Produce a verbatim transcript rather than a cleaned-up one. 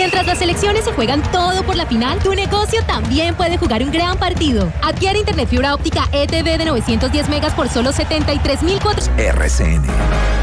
Mientras las selecciones se juegan todo por la final, tu negocio también puede jugar un gran partido. Adquiere internet fibra óptica E T V de novecientos diez megas por solo setenta y tres mil cuatrocientos. R C N.